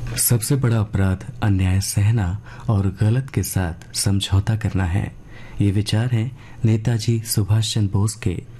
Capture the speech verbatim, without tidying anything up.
सबसे बड़ा अपराध अन्याय सहना और गलत के साथ समझौता करना है। ये विचार हैं नेताजी सुभाष चंद्र बोस के